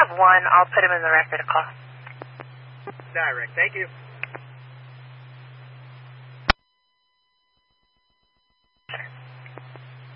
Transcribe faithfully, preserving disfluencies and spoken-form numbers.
have one. I'll put him in the record to call. Direct. Thank you.